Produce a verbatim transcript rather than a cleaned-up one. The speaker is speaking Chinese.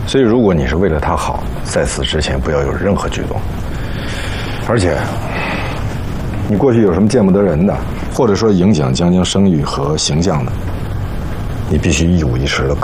所以如果你是为了他好，在此之前不要有任何举动。而且你过去有什么见不得人的，或者说影响江江声誉和形象的，你必须一五一十的